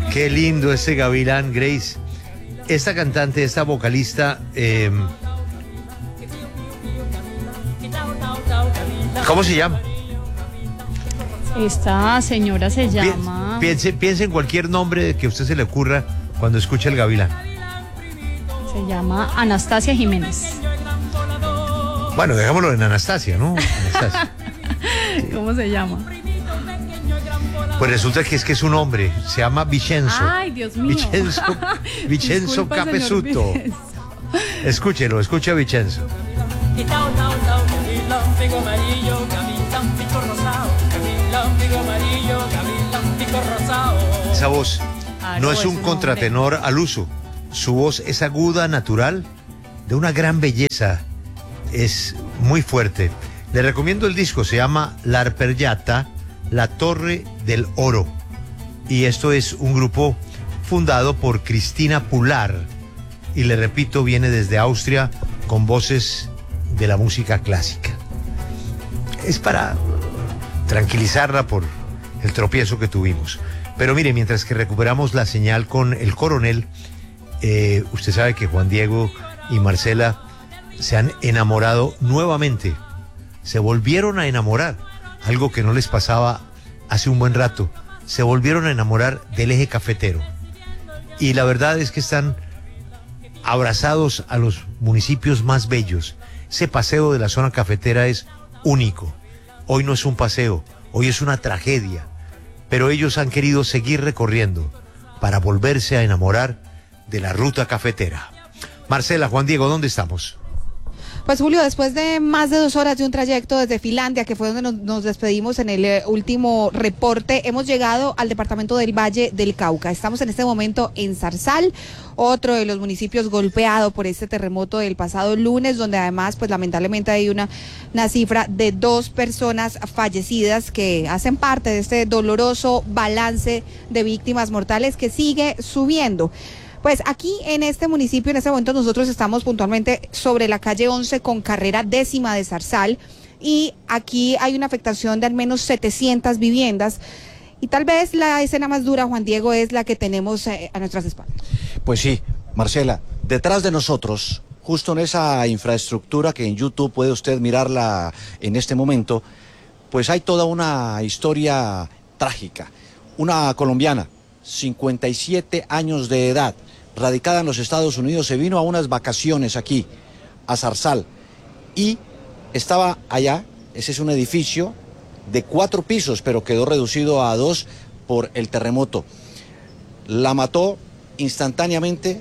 Qué lindo ese gavilán, Grace. Esta cantante, esta vocalista, ¿cómo se llama? Esta señora se llama... Piense en cualquier nombre que a usted se le ocurra cuando escuche el gavilán. Se llama Anastasia Jiménez. Bueno, dejámoslo en Anastasia, ¿no? Anastasia. ¿Cómo se llama? Pues resulta que es un hombre, se llama Vicenzo. Ay, Dios mío. Vicenzo Disculpa, Capesuto. Vicenzo. Escuche a Vicenzo. Esa voz no es un contratenor al uso. Su voz es aguda, natural, de una gran belleza. Es muy fuerte. Le recomiendo el disco, se llama La Arpeggiata, La Torre del Oro. Y esto es un grupo fundado por Cristina Pular. Y le repito, viene desde Austria con voces de la música clásica. Es para tranquilizarla por el tropiezo que tuvimos. Pero mire, mientras que recuperamos la señal con el coronel, usted sabe que Juan Diego y Marcela se han enamorado nuevamente. Se volvieron a enamorar, algo que no les pasaba hace un buen rato. Se volvieron a enamorar del eje cafetero. Y la verdad es que están abrazados a los municipios más bellos. Ese paseo de la zona cafetera es único. Hoy no es un paseo, hoy es una tragedia. Pero ellos han querido seguir recorriendo para volverse a enamorar de la ruta cafetera. Marcela, Juan Diego, ¿dónde estamos? Pues Julio, después de más de 2 horas de un trayecto desde Finlandia, que fue donde nos despedimos en el último reporte, hemos llegado al departamento del Valle del Cauca. Estamos en este momento en Zarzal, otro de los municipios golpeado por este terremoto del pasado lunes, donde además, pues lamentablemente hay una cifra de 2 personas fallecidas que hacen parte de este doloroso balance de víctimas mortales que sigue subiendo. Pues aquí en este municipio, en este momento nosotros estamos puntualmente sobre la calle 11 con carrera 10ª de Zarzal y aquí hay una afectación de al menos 700 viviendas y tal vez la escena más dura, Juan Diego, es la que tenemos a nuestras espaldas. Pues sí, Marcela, detrás de nosotros, justo en esa infraestructura que en YouTube puede usted mirarla en este momento, pues hay toda una historia trágica. Una colombiana, 57 años de edad, radicada en los Estados Unidos, se vino a unas vacaciones aquí, a Zarzal, y estaba allá. Ese es un edificio de 4 pisos, pero quedó reducido a 2 por el terremoto. La mató instantáneamente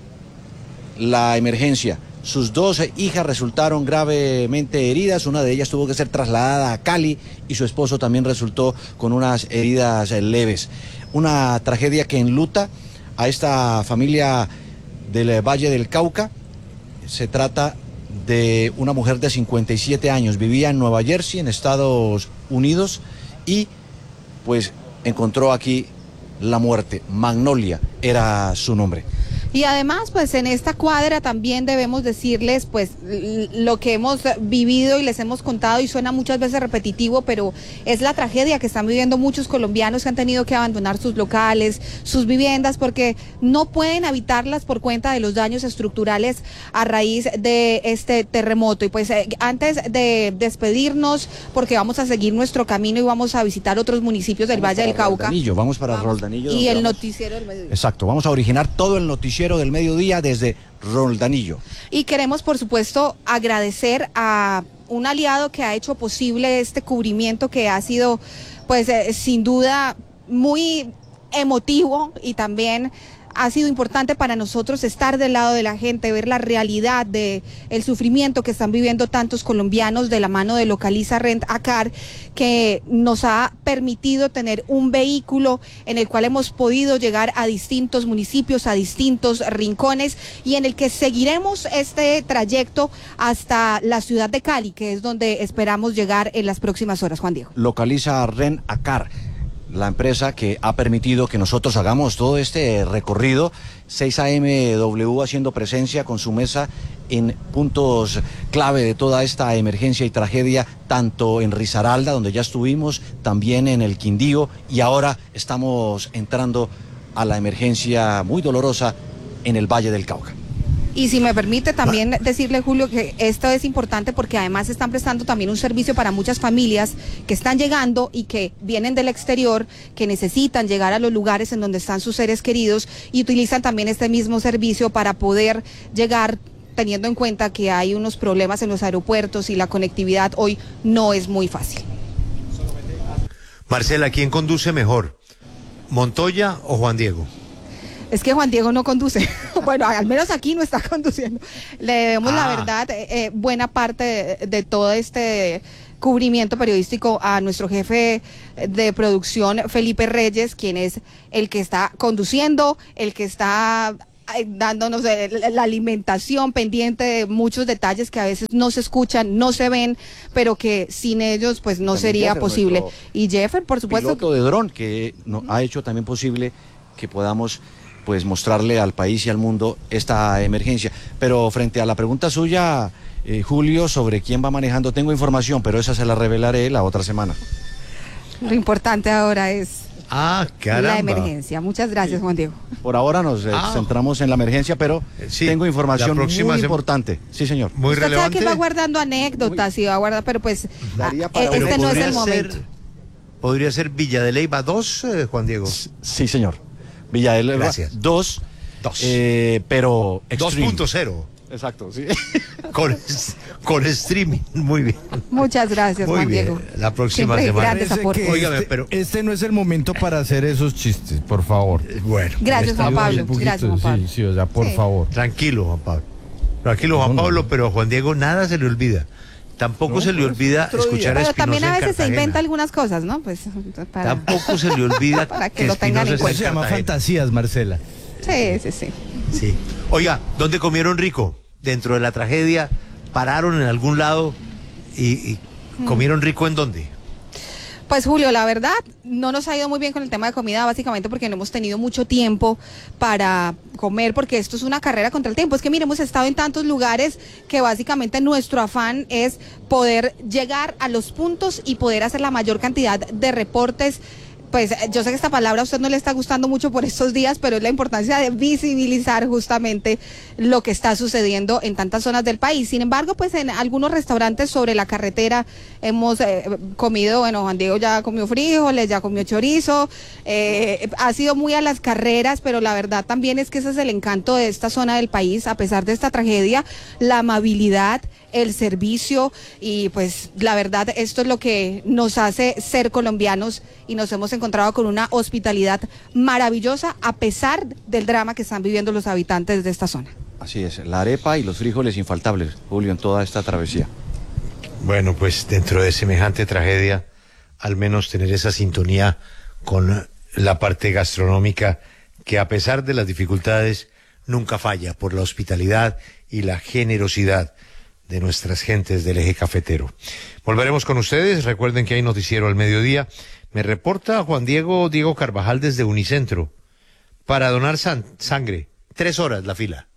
la emergencia. Sus 2 hijas resultaron gravemente heridas, una de ellas tuvo que ser trasladada a Cali y su esposo también resultó con unas heridas leves. Una tragedia que enluta a esta familia del Valle del Cauca. Se trata de una mujer de 57 años, vivía en Nueva Jersey, en Estados Unidos, y pues encontró aquí la muerte. Magnolia era su nombre. Y además, pues en esta cuadra también debemos decirles, pues, lo que hemos vivido y les hemos contado, y suena muchas veces repetitivo, pero es la tragedia que están viviendo muchos colombianos que han tenido que abandonar sus locales, sus viviendas, porque no pueden habitarlas por cuenta de los daños estructurales a raíz de este terremoto. Y pues antes de despedirnos, porque vamos a seguir nuestro camino y vamos a visitar otros municipios del Valle del Cauca. Vamos para Roldanillo. Y el noticiero del mediodía. Exacto, vamos a originar todo el noticiero del mediodía desde Roldanillo. Y queremos, por supuesto, agradecer a un aliado que ha hecho posible este cubrimiento, que ha sido, pues, sin duda, muy emotivo, y también ha sido importante para nosotros estar del lado de la gente, ver la realidad de el sufrimiento que están viviendo tantos colombianos, de la mano de Localiza Rent a Car, que nos ha permitido tener un vehículo en el cual hemos podido llegar a distintos municipios, a distintos rincones, y en el que seguiremos este trayecto hasta la ciudad de Cali, que es donde esperamos llegar en las próximas horas, Juan Diego. Localiza Rent a Car, la empresa que ha permitido que nosotros hagamos todo este recorrido. 6AMW haciendo presencia con su mesa en puntos clave de toda esta emergencia y tragedia, tanto en Risaralda, donde ya estuvimos, también en el Quindío, y ahora estamos entrando a la emergencia muy dolorosa en el Valle del Cauca. Y si me permite también decirle, Julio, que esto es importante porque además están prestando también un servicio para muchas familias que están llegando y que vienen del exterior, que necesitan llegar a los lugares en donde están sus seres queridos y utilizan también este mismo servicio para poder llegar, teniendo en cuenta que hay unos problemas en los aeropuertos y la conectividad hoy no es muy fácil. Marcela, ¿quién conduce mejor? ¿Montoya o Juan Diego? Es que Juan Diego no conduce. Bueno, al menos aquí no está conduciendo. Le debemos, la verdad, buena parte de todo este cubrimiento periodístico a nuestro jefe de producción, Felipe Reyes, quien es el que está conduciendo, el que está dándonos la alimentación, pendiente de muchos detalles que a veces no se escuchan, no se ven, pero que sin ellos pues no También sería Jeffer, posible. nuestro Y Jeffer, por supuesto. Piloto de dron que ha hecho también posible que podamos pues mostrarle al país y al mundo esta emergencia. Pero frente a la pregunta suya, Julio, sobre quién va manejando, tengo información, pero esa se la revelaré la otra semana. Lo importante ahora es Caramba. la emergencia. Muchas gracias, Juan Diego. Por ahora nos centramos en la emergencia, pero Sí, tengo información la próxima muy importante. Sí, señor. Muy Usted relevante. sabe que va guardando anécdotas y va a guardar, pero pues Daría para este una- no es Podría el momento. Podría ser Villa de Leyva 2, Juan Diego. Sí, señor. Villa del Elba, Gracias. 2, Dos. pero extreme. 2.0. Exacto, sí. Con streaming. Muy bien. Muchas gracias, Muy Juan bien. Diego. La próxima Siempre semana. grandes Parece aportes. que Óigame, pero- este no es el momento para hacer esos chistes, por favor. Bueno. Gracias, Juan estamos- Pablo. Un poquito, Gracias, Juan Pablo. Sí, sí, o sea, por Sí. favor. Tranquilo, Juan Pablo. Tranquilo, Juan No, no, Pablo, no. pero a Juan Diego nada se le olvida. Tampoco No, se le pues, olvida otro día. escuchar a Pero Espinosa también a en veces se Cartagena. inventa algunas cosas, ¿no? Pues para... Tampoco se le olvida Para que lo tengan en Espinosa cuenta. está Se llama Cartagena. fantasías, Marcela. Sí, sí, sí. Sí. Oiga, ¿dónde comieron rico? Dentro de la tragedia, pararon en algún lado y comieron rico ¿en dónde? Pues Julio, la verdad, no nos ha ido muy bien con el tema de comida, básicamente porque no hemos tenido mucho tiempo para comer, porque esto es una carrera contra el tiempo. Es que mire, hemos estado en tantos lugares que básicamente nuestro afán es poder llegar a los puntos y poder hacer la mayor cantidad de reportes. Pues yo sé que esta palabra a usted no le está gustando mucho por estos días, pero es la importancia de visibilizar justamente lo que está sucediendo en tantas zonas del país. Sin embargo, pues en algunos restaurantes sobre la carretera hemos comido, bueno, Juan Diego ya comió frijoles, ya comió chorizo, ha sido muy a las carreras, pero la verdad también es que ese es el encanto de esta zona del país, a pesar de esta tragedia, la amabilidad, el servicio y pues la verdad esto es lo que nos hace ser colombianos y nos hemos encontrado con una hospitalidad maravillosa a pesar del drama que están viviendo los habitantes de esta zona. Así es, la arepa y los frijoles infaltables, Julio, en toda esta travesía. Bueno, pues dentro de semejante tragedia, al menos tener esa sintonía con la parte gastronómica que a pesar de las dificultades nunca falla por la hospitalidad y la generosidad de nuestras gentes del eje cafetero. Volveremos con ustedes, recuerden que hay noticiero al mediodía. Me reporta Juan Diego Carvajal desde Unicentro para donar sangre. 3 horas la fila.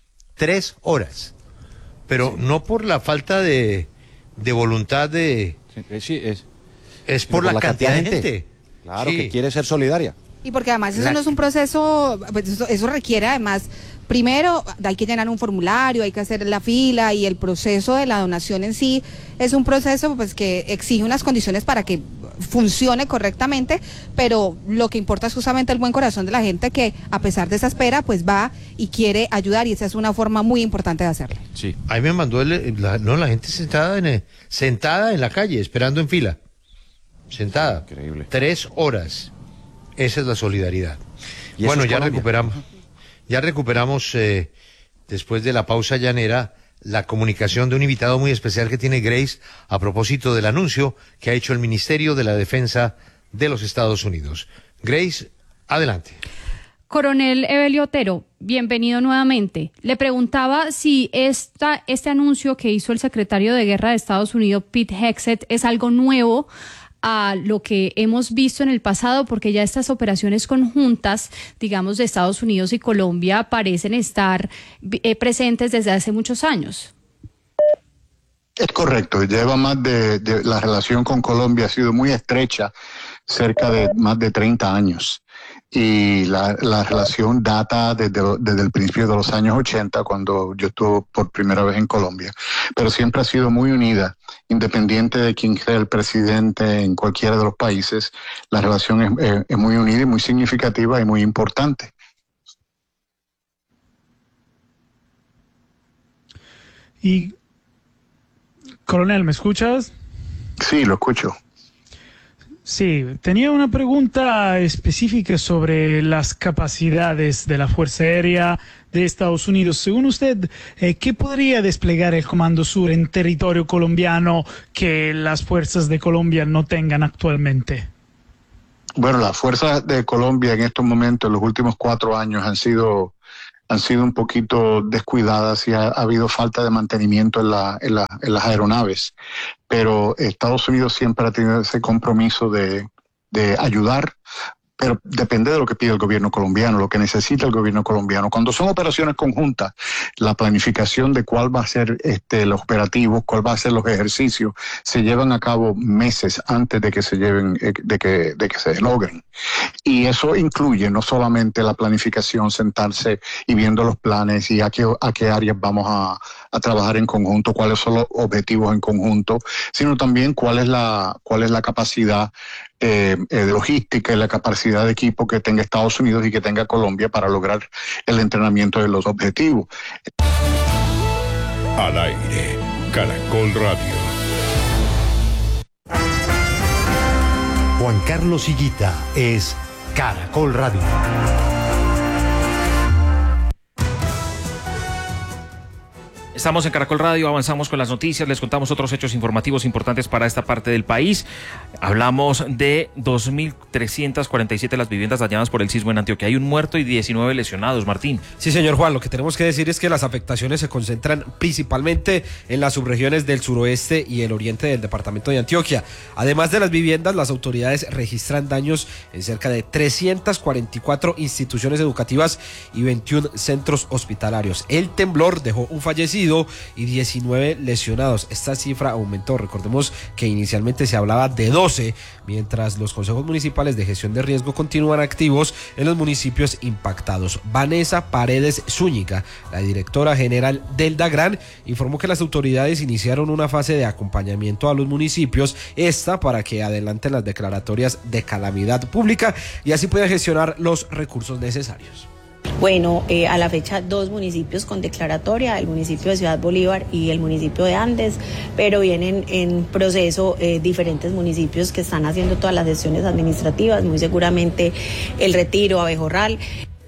3 horas. Pero no por la falta de voluntad de... Sí, Es por la cantidad de gente. Claro, Sí. que quiere ser solidaria. Y porque además eso no es un proceso, pues eso requiere además, primero hay que llenar un formulario, hay que hacer la fila y el proceso de la donación en sí es un proceso pues que exige unas condiciones para que funcione correctamente, pero lo que importa es justamente el buen corazón de la gente que a pesar de esa espera pues va y quiere ayudar y esa es una forma muy importante de hacerlo. Sí. Ahí me mandó la gente sentada en la calle, esperando en fila. Sentada. Increíble. 3 horas. Esa es la solidaridad. Y eso Bueno, es ya Colombia. recuperamos después de la pausa llanera, la comunicación de un invitado muy especial que tiene Grace a propósito del anuncio que ha hecho el Ministerio de la Defensa de los Estados Unidos. Grace, adelante. Coronel Evelio Otero, bienvenido nuevamente. Le preguntaba si este anuncio que hizo el secretario de Guerra de Estados Unidos, Pete Hegseth, es algo nuevo a lo que hemos visto en el pasado, porque ya estas operaciones conjuntas, digamos, de Estados Unidos y Colombia parecen estar presentes desde hace muchos años. Es correcto, lleva más de la relación con Colombia ha sido muy estrecha, cerca de más de 30 años. y la relación data desde el principio de los años 80, cuando yo estuve por primera vez en Colombia, pero siempre ha sido muy unida, independiente de quién sea el presidente en cualquiera de los países. La relación es muy unida y muy significativa y muy importante. Y, coronel, ¿me escuchas? Sí, lo escucho. Sí, tenía una pregunta específica sobre las capacidades de la Fuerza Aérea de Estados Unidos. Según usted, ¿qué podría desplegar el Comando Sur en territorio colombiano que las fuerzas de Colombia no tengan actualmente? Bueno, las fuerzas de Colombia en estos momentos, en los últimos 4 años, han sido un poquito descuidadas y ha habido falta de mantenimiento en las aeronaves. Pero Estados Unidos siempre ha tenido ese compromiso de ayudar, pero depende de lo que pide el gobierno colombiano, lo que necesita el gobierno colombiano. Cuando son operaciones conjuntas, la planificación de cuál va a ser los operativos, cuál va a ser los ejercicios, se llevan a cabo meses antes de que se lleven, de que se logren. Y eso incluye no solamente la planificación, sentarse y viendo los planes y a qué áreas vamos a trabajar en conjunto, cuáles son los objetivos en conjunto, sino también cuál es la capacidad de logística y la capacidad de equipo que tenga Estados Unidos y que tenga Colombia para lograr el entrenamiento de los objetivos. Al aire, Caracol Radio. Juan Carlos Higuita es Caracol Radio. Estamos en Caracol Radio, avanzamos con las noticias, les contamos otros hechos informativos importantes para esta parte del país. Hablamos de 2.347 las viviendas dañadas por el sismo en Antioquia. Hay un muerto y 19 lesionados, Martín. Sí, señor Juan, lo que tenemos que decir es que las afectaciones se concentran principalmente en las subregiones del suroeste y el oriente del departamento de Antioquia. Además de las viviendas, las autoridades registran daños en cerca de 344 instituciones educativas y 21 centros hospitalarios. El temblor dejó un fallecido y 19 lesionados. Esta cifra aumentó. Recordemos que inicialmente se hablaba de 12, mientras los consejos municipales de gestión de riesgo continúan activos en los municipios impactados. Vanessa Paredes Zúñiga, la directora general del DAGRAN, informó que las autoridades iniciaron una fase de acompañamiento a los municipios, para que adelanten las declaratorias de calamidad pública y así puedan gestionar los recursos necesarios. Bueno, a la fecha 2 municipios con declaratoria, el municipio de Ciudad Bolívar y el municipio de Andes, pero vienen en proceso diferentes municipios que están haciendo todas las gestiones administrativas, muy seguramente El Retiro, Abejorral.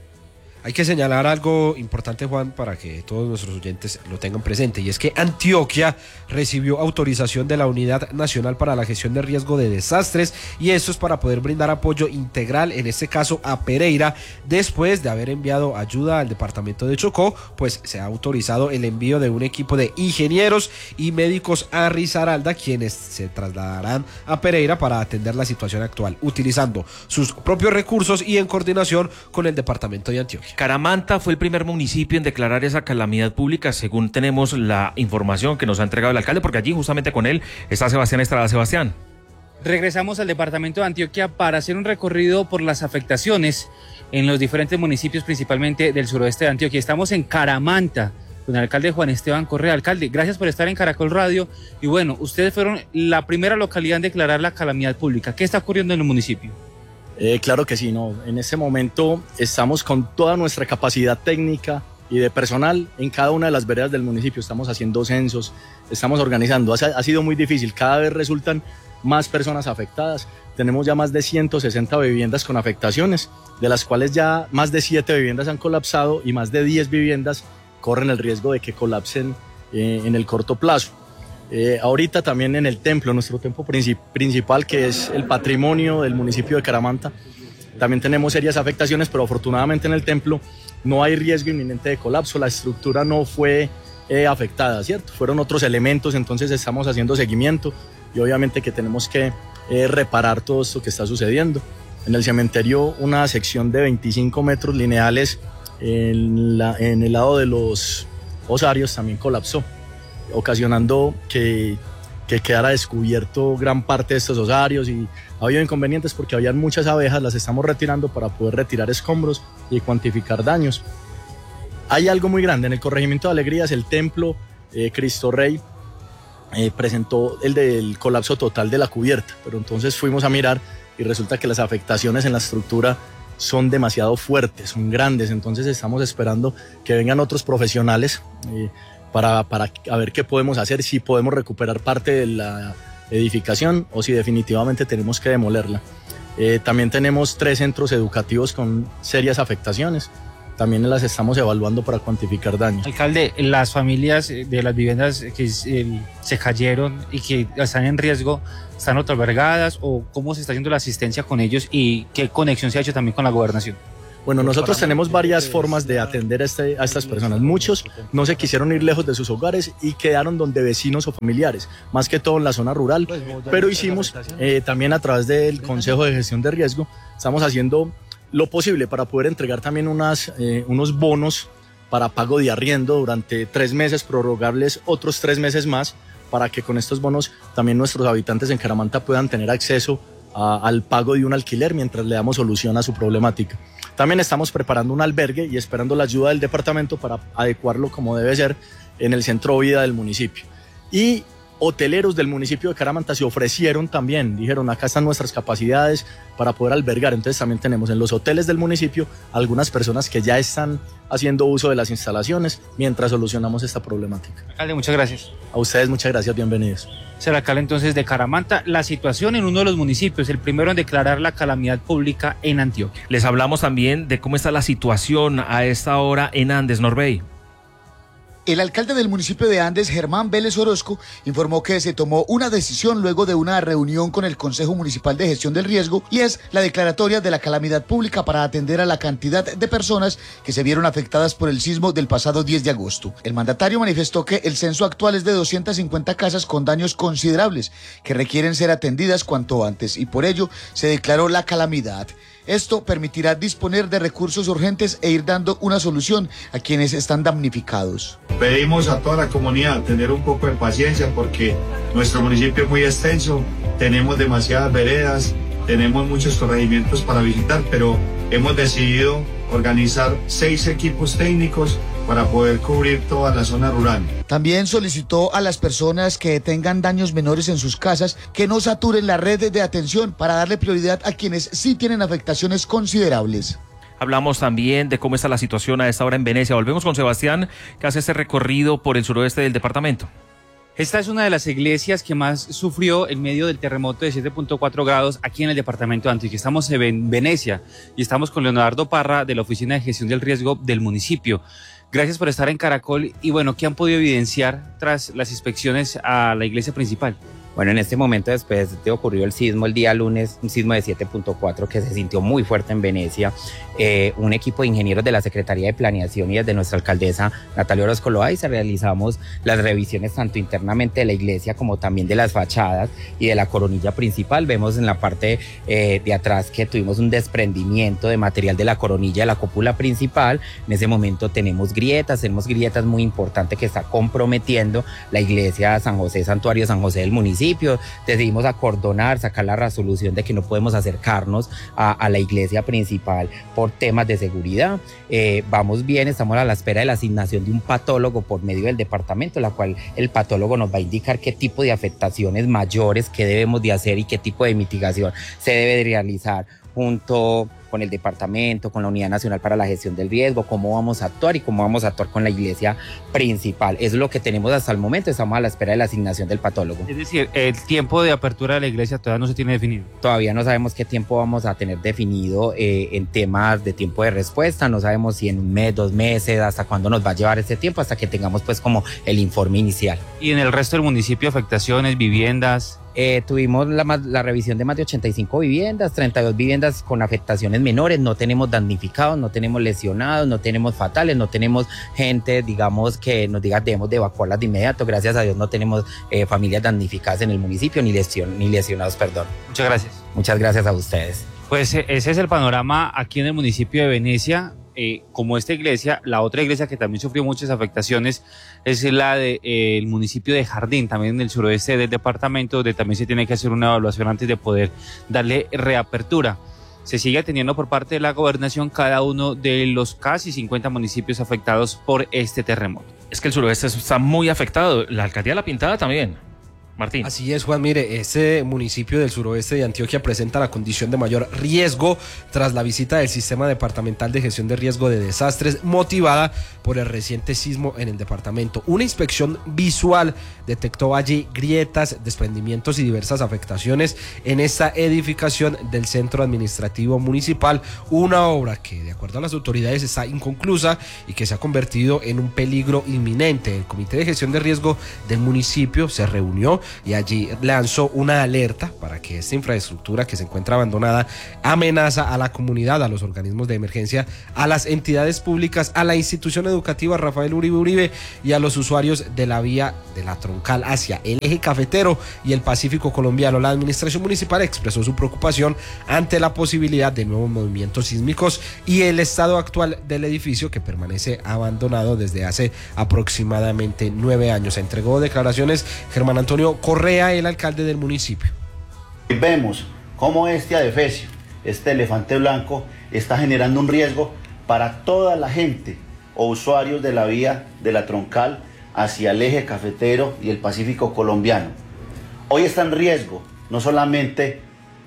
Hay que señalar algo importante, Juan, para que todos nuestros oyentes lo tengan presente, y es que Antioquia recibió autorización de la Unidad Nacional para la Gestión de Riesgo de Desastres, y esto es para poder brindar apoyo integral, en este caso a Pereira, después de haber enviado ayuda al departamento de Chocó. Pues se ha autorizado el envío de un equipo de ingenieros y médicos a Risaralda, quienes se trasladarán a Pereira para atender la situación actual, utilizando sus propios recursos y en coordinación con el departamento de Antioquia. Caramanta fue el primer municipio en declarar esa calamidad pública, según tenemos la información que nos ha entregado el alcalde, porque allí justamente con él está Sebastián Estrada. Sebastián. Regresamos al departamento de Antioquia para hacer un recorrido por las afectaciones en los diferentes municipios, principalmente del suroeste de Antioquia. Estamos en Caramanta con el alcalde Juan Esteban Correa. Alcalde, gracias por estar en Caracol Radio. Y bueno, ustedes fueron la primera localidad en declarar la calamidad pública. ¿Qué está ocurriendo en el municipio? Claro que sí, no. En este momento estamos con toda nuestra capacidad técnica y de personal en cada una de las veredas del municipio. Estamos haciendo censos, estamos organizando. Ha sido muy difícil, cada vez resultan más personas afectadas. Tenemos ya más de 160 viviendas con afectaciones, de las cuales ya más de 7 viviendas han colapsado y más de 10 viviendas corren el riesgo de que colapsen en el corto plazo. Ahorita también en el templo, nuestro templo principal, que es el patrimonio del municipio de Caramanta, también tenemos serias afectaciones, pero afortunadamente en el templo no hay riesgo inminente de colapso, la estructura no fue afectada, ¿cierto? Fueron otros elementos, entonces estamos haciendo seguimiento y obviamente que tenemos que reparar todo esto que está sucediendo. En el cementerio, una sección de 25 metros lineales en el lado de los osarios también colapsó, ocasionando que que quedara descubierto gran parte de estos osarios y ha habido inconvenientes porque habían muchas abejas, las estamos retirando para poder retirar escombros y cuantificar daños. Hay algo muy grande en el corregimiento de Alegrías, el templo Cristo Rey presentó el del colapso total de la cubierta, pero entonces fuimos a mirar y resulta que las afectaciones en la estructura son demasiado fuertes, son grandes, entonces estamos esperando que vengan otros profesionales para ver qué podemos hacer, si podemos recuperar parte de la edificación o si definitivamente tenemos que demolerla. También tenemos 3 centros educativos con serias afectaciones, también las estamos evaluando para cuantificar daños. Alcalde, las familias de las viviendas que se cayeron y que están en riesgo, ¿están autoalbergadas o cómo se está haciendo la asistencia con ellos y qué conexión se ha hecho también con la gobernación? Bueno, nosotros tenemos varias formas de atender a estas personas. Muchos no se quisieron ir lejos de sus hogares y quedaron donde vecinos o familiares, más que todo en la zona rural, pero hicimos también a través del Consejo de Gestión de Riesgo, estamos haciendo lo posible para poder entregar también unos bonos para pago de arriendo durante 3 meses, prorrogables otros 3 meses más, para que con estos bonos también nuestros habitantes en Caramanta puedan tener acceso al pago de un alquiler mientras le damos solución a su problemática. También estamos preparando un albergue y esperando la ayuda del departamento para adecuarlo como debe ser en el centro vida del municipio. Y hoteleros del municipio de Caramanta se ofrecieron también, dijeron acá están nuestras capacidades para poder albergar, entonces también tenemos en los hoteles del municipio algunas personas que ya están haciendo uso de las instalaciones mientras solucionamos esta problemática. Alcalde, muchas gracias. A ustedes muchas gracias, bienvenidos. Será alcalde entonces de Caramanta, la situación en uno de los municipios, el primero en declarar la calamidad pública en Antioquia. Les hablamos también de cómo está la situación a esta hora en Andes, Norbey. El alcalde del municipio de Andes, Germán Vélez Orozco, informó que se tomó una decisión luego de una reunión con el Consejo Municipal de Gestión del Riesgo y es la declaratoria de la calamidad pública para atender a la cantidad de personas que se vieron afectadas por el sismo del pasado 10 de agosto. El mandatario manifestó que el censo actual es de 250 casas con daños considerables que requieren ser atendidas cuanto antes y por ello se declaró la calamidad. Esto permitirá disponer de recursos urgentes e ir dando una solución a quienes están damnificados. Pedimos a toda la comunidad tener un poco de paciencia porque nuestro municipio es muy extenso, tenemos demasiadas veredas, tenemos muchos corregimientos para visitar, pero hemos decidido organizar 6 equipos técnicos para poder cubrir toda la zona rural. También solicitó a las personas que tengan daños menores en sus casas que no saturen la red de atención para darle prioridad a quienes sí tienen afectaciones considerables. Hablamos también de cómo está la situación a esta hora en Venecia. Volvemos con Sebastián, que hace este recorrido por el suroeste del departamento. Esta es una de las iglesias que más sufrió en medio del terremoto de 7.4 grados aquí en el departamento de Antioquia. Estamos en Venecia y estamos con Leonardo Parra de la Oficina de Gestión del Riesgo del municipio. Gracias por estar en Caracol y bueno, ¿qué han podido evidenciar tras las inspecciones a la iglesia principal? Bueno, en este momento, después de ocurrió el sismo el día lunes, un sismo de 7.4 que se sintió muy fuerte en Venecia, un equipo de ingenieros de la Secretaría de Planeación y desde nuestra alcaldesa Natalia Orozco Loaiza realizamos las revisiones tanto internamente de la iglesia como también de las fachadas y de la coronilla principal. Vemos en la parte de atrás que tuvimos un desprendimiento de material de la coronilla de la cúpula principal. En ese momento tenemos grietas muy importantes que está comprometiendo la iglesia San José, Santuario San José del municipio. Decidimos acordonar, sacar la resolución de que no podemos acercarnos a la iglesia principal por temas de seguridad. Vamos bien, estamos a la espera de la asignación de un patólogo por medio del departamento, la cual el patólogo nos va a indicar qué tipo de afectaciones mayores que debemos de hacer y qué tipo de mitigación se debe de realizar junto con el departamento, con la Unidad Nacional para la Gestión del Riesgo, cómo vamos a actuar y cómo vamos a actuar con la iglesia principal. Es lo que tenemos hasta el momento, estamos a la espera de la asignación del patólogo. Es decir, el tiempo de apertura de la iglesia todavía no se tiene definido. Todavía no sabemos qué tiempo vamos a tener definido en temas de tiempo de respuesta, no sabemos si en 1 mes, 2 meses, hasta cuándo nos va a llevar este tiempo, hasta que tengamos pues como el informe inicial. ¿Y en el resto del municipio afectaciones, viviendas? Tuvimos la revisión de más de 85 viviendas, 32 viviendas con afectaciones menores, no tenemos damnificados, no tenemos lesionados, no tenemos fatales, no tenemos gente, digamos, que nos diga debemos de evacuarlas de inmediato. Gracias a Dios no tenemos familias damnificadas en el municipio, ni lesionados, perdón. Muchas gracias. Muchas gracias a ustedes. Pues ese es el panorama aquí en el municipio de Venecia. como esta iglesia, la otra iglesia que también sufrió muchas afectaciones es la del municipio de Jardín, también en el suroeste del departamento, donde también se tiene que hacer una evaluación antes de poder darle reapertura. Se sigue atendiendo por parte de la gobernación cada uno de los casi 50 municipios afectados por este terremoto. Es que el suroeste está muy afectado, la alcaldía de La Pintada también. Martín. Así es, Juan. Mire, este municipio del suroeste de Antioquia presenta la condición de mayor riesgo tras la visita del Sistema Departamental de Gestión de Riesgo de Desastres motivada por el reciente sismo en el departamento. Una inspección visual detectó allí grietas, desprendimientos y diversas afectaciones en esta edificación del Centro Administrativo Municipal, una obra que, de acuerdo a las autoridades, está inconclusa y que se ha convertido en un peligro inminente. El Comité de Gestión de Riesgo del municipio se reunió y allí lanzó una alerta para que esta infraestructura que se encuentra abandonada amenaza a la comunidad, a los organismos de emergencia, a las entidades públicas, a la institución educativa Rafael Uribe Uribe y a los usuarios de la vía de la troncal hacia el eje cafetero y el Pacífico colombiano. La administración municipal expresó su preocupación ante la posibilidad de nuevos movimientos sísmicos y el estado actual del edificio, que permanece abandonado desde hace aproximadamente 9 años. Entregó declaraciones Germán Antonio Correa, el alcalde del municipio. Vemos cómo este adefesio, este elefante blanco, está generando un riesgo para toda la gente o usuarios de la vía de la troncal hacia el eje cafetero y el Pacífico colombiano. Hoy está en riesgo no solamente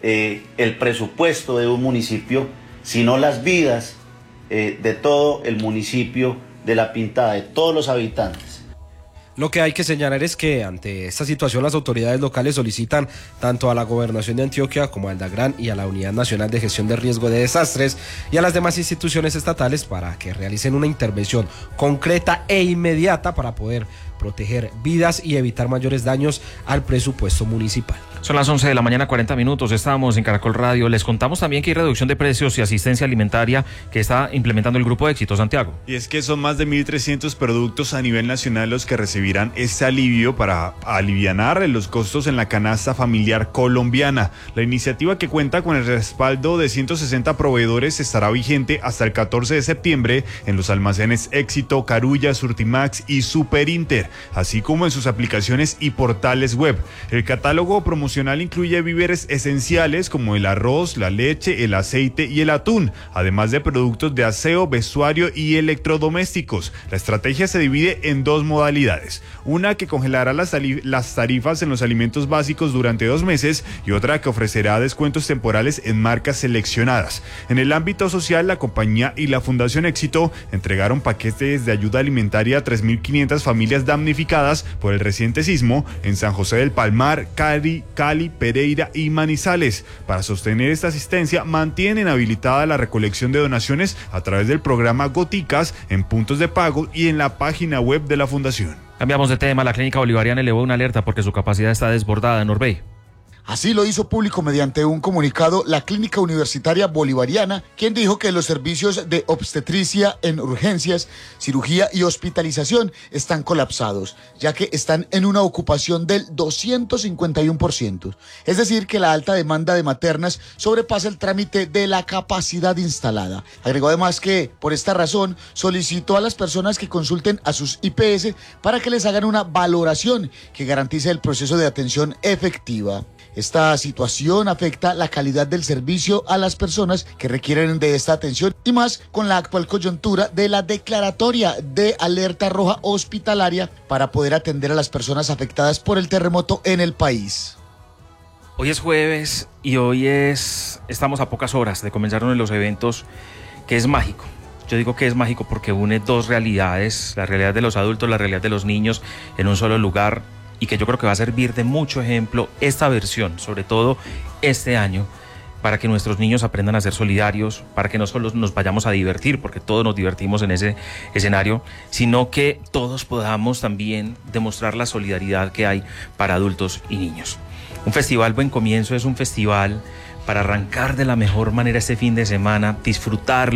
el presupuesto de un municipio, sino las vidas de todo el municipio de La Pintada, de todos los habitantes. Lo que hay que señalar es que ante esta situación las autoridades locales solicitan tanto a la Gobernación de Antioquia como al DAGRAN y a la Unidad Nacional de Gestión de Riesgo de Desastres y a las demás instituciones estatales para que realicen una intervención concreta e inmediata para poder proteger vidas y evitar mayores daños al presupuesto municipal. Son las 11 de la mañana, 40 minutos. Estamos en Caracol Radio. Les contamos también que hay reducción de precios y asistencia alimentaria que está implementando el Grupo Éxito, Santiago. Y es que son más de 1.300 productos a nivel nacional los que recibirán este alivio para alivianar los costos en la canasta familiar colombiana. La iniciativa, que cuenta con el respaldo de 160 proveedores, estará vigente hasta el 14 de septiembre en los almacenes Éxito, Carulla, Surtimax y Superinter, así como en sus aplicaciones y portales web. El catálogo promocional incluye víveres esenciales como el arroz, la leche, el aceite y el atún, además de productos de aseo, vestuario y electrodomésticos. La estrategia se divide en dos modalidades: una que congelará las tarifas en los alimentos básicos durante 2 meses y otra que ofrecerá descuentos temporales en marcas seleccionadas. En el ámbito social, la compañía y la Fundación Éxito entregaron paquetes de ayuda alimentaria a 3.500 familias damnificadas por el reciente sismo en San José del Palmar, Cali, Pereira y Manizales. Para sostener esta asistencia, mantienen habilitada la recolección de donaciones a través del programa Goticas en puntos de pago y en la página web de la Fundación. Cambiamos de tema. La Clínica Bolivariana elevó una alerta porque su capacidad está desbordada en Orbey. Así lo hizo público mediante un comunicado la Clínica Universitaria Bolivariana, quien dijo que los servicios de obstetricia en urgencias, cirugía y hospitalización están colapsados, ya que están en una ocupación del 251%. Es decir, que la alta demanda de maternas sobrepasa el trámite de la capacidad instalada. Agregó además que, por esta razón, solicitó a las personas que consulten a sus IPS para que les hagan una valoración que garantice el proceso de atención efectiva. Esta situación afecta la calidad del servicio a las personas que requieren de esta atención y más con la actual coyuntura de la declaratoria de alerta roja hospitalaria para poder atender a las personas afectadas por el terremoto en el país. Hoy es jueves y estamos a pocas horas de comenzar uno de los eventos que es mágico. Yo digo que es mágico porque une dos realidades, la realidad de los adultos, la realidad de los niños en un solo lugar, y que yo creo que va a servir de mucho ejemplo esta versión, sobre todo este año, para que nuestros niños aprendan a ser solidarios, para que no solo nos vayamos a divertir, porque todos nos divertimos en ese escenario, sino que todos podamos también demostrar la solidaridad que hay para adultos y niños. Un festival Buen Comienzo es un festival para arrancar de la mejor manera este fin de semana, disfrutarlo,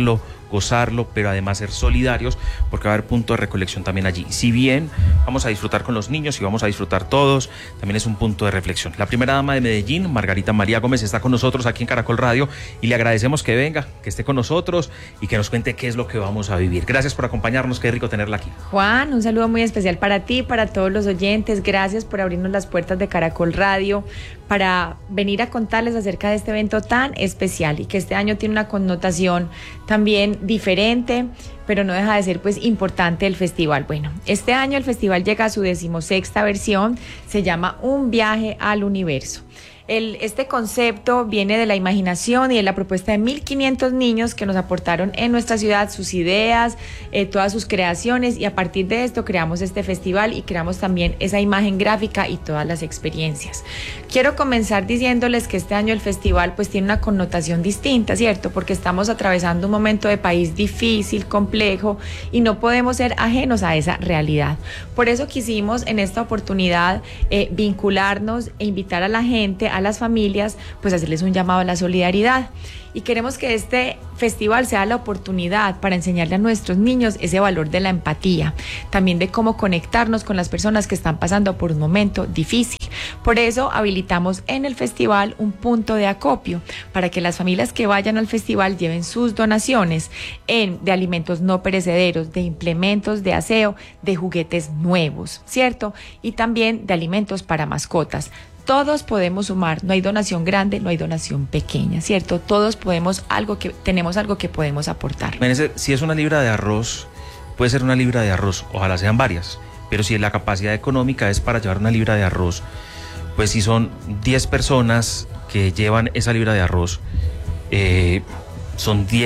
gozarlo, pero además ser solidarios, porque va a haber punto de recolección también allí. Si bien vamos a disfrutar con los niños y vamos a disfrutar todos, también es un punto de reflexión. La primera dama de Medellín, Margarita María Gómez, está con nosotros aquí en Caracol Radio y le agradecemos que venga, que esté con nosotros y que nos cuente qué es lo que vamos a vivir. Gracias por acompañarnos, qué rico tenerla aquí. Juan, un saludo muy especial para ti, para todos los oyentes. Gracias por abrirnos las puertas de Caracol Radio para venir a contarles acerca de este evento tan especial y que este año tiene una connotación también diferente, pero no deja de ser pues importante el festival. Bueno, este año el festival llega a su 16ª versión, se llama Un viaje al universo. Este concepto viene de la imaginación y de la propuesta de 1.500 niños que nos aportaron en nuestra ciudad sus ideas, todas sus creaciones, y a partir de esto creamos este festival y creamos también esa imagen gráfica y todas las experiencias. Quiero comenzar diciéndoles que este año el festival pues tiene una connotación distinta, ¿cierto? Porque estamos atravesando un momento de país difícil, complejo, y no podemos ser ajenos a esa realidad. Por eso quisimos en esta oportunidad vincularnos e invitar a la gente, a las familias, pues hacerles un llamado a la solidaridad. Y queremos que este festival sea la oportunidad para enseñarle a nuestros niños ese valor de la empatía, también de cómo conectarnos con las personas que están pasando por un momento difícil. Por eso habilitamos en el festival un punto de acopio para que las familias que vayan al festival lleven sus donaciones de alimentos no perecederos, de implementos de aseo, de juguetes nuevos, ¿cierto? Y también de alimentos para mascotas. Todos podemos sumar, no hay donación grande, no hay donación pequeña, ¿cierto? Todos tenemos algo que podemos aportar. Si es una libra de arroz, puede ser una libra de arroz, ojalá sean varias, pero si la capacidad económica es para llevar una libra de arroz, pues si son 10 personas que llevan esa libra de arroz, son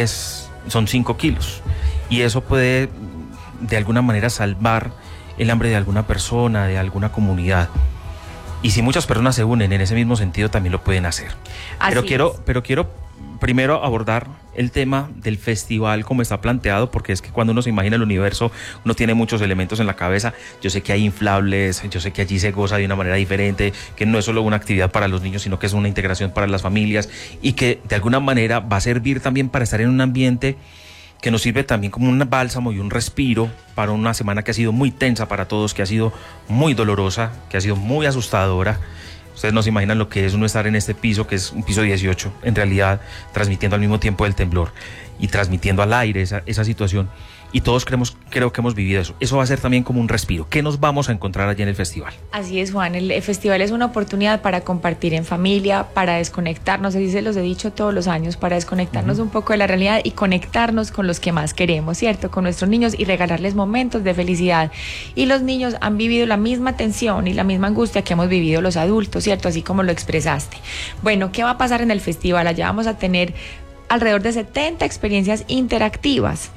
5 kilos, y eso puede de alguna manera salvar el hambre de alguna persona, de alguna comunidad. Y si muchas personas se unen en ese mismo sentido, también lo pueden hacer. Pero quiero primero abordar el tema del festival como está planteado, porque es que cuando uno se imagina el universo, uno tiene muchos elementos en la cabeza. Yo sé que hay inflables, yo sé que allí se goza de una manera diferente, que no es solo una actividad para los niños, sino que es una integración para las familias y que de alguna manera va a servir también para estar en un ambiente que nos sirve también como un bálsamo y un respiro para una semana que ha sido muy tensa para todos, que ha sido muy dolorosa, que ha sido muy asustadora. Ustedes no se imaginan lo que es uno estar en este piso, que es un piso 18, en realidad, transmitiendo al mismo tiempo el temblor y transmitiendo al aire esa situación. Y todos creo que hemos vivido eso. Eso va a ser también como un respiro. ¿Qué nos vamos a encontrar allí en el festival? Así es, Juan. El festival es una oportunidad para compartir en familia, para desconectarnos, así se los he dicho todos los años, para desconectarnos un poco de la realidad y conectarnos con los que más queremos, ¿cierto? Con nuestros niños y regalarles momentos de felicidad. Y los niños han vivido la misma tensión y la misma angustia que hemos vivido los adultos, ¿cierto? Así como lo expresaste. Bueno, ¿qué va a pasar en el festival? Allá vamos a tener alrededor de 70 experiencias interactivas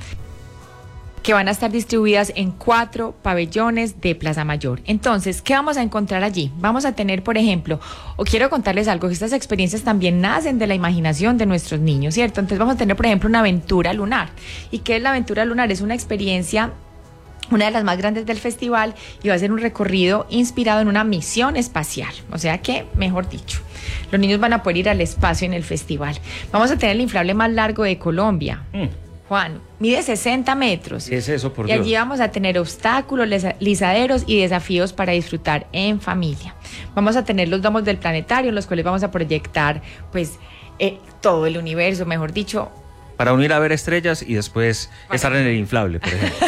que van a estar distribuidas en 4 pabellones de Plaza Mayor. Entonces, ¿qué vamos a encontrar allí? Vamos a tener, por ejemplo, quiero contarles algo, que estas experiencias también nacen de la imaginación de nuestros niños, ¿cierto? Entonces vamos a tener, por ejemplo, una aventura lunar. ¿Y qué es la aventura lunar? Es una experiencia, una de las más grandes del festival, y va a ser un recorrido inspirado en una misión espacial. O sea que, mejor dicho, los niños van a poder ir al espacio en el festival. Vamos a tener el inflable más largo de Colombia. Juan, mide 60 metros. ¿Qué es eso, por y Dios? allí vamos a tener obstáculos, lizaderos y desafíos para disfrutar en familia. Vamos a tener los domos del planetario, en los cuales vamos a proyectar pues todo el universo, mejor dicho. Para unir a ver estrellas y después estar en el inflable, por ejemplo.